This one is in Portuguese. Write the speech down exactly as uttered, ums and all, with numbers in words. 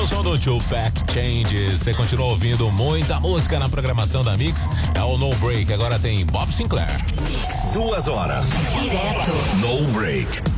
O som do Tupac Changes. Você continua ouvindo muita música na programação da Mix. É o No Break. Agora tem Bob Sinclair. Duas horas. Direto. No Break.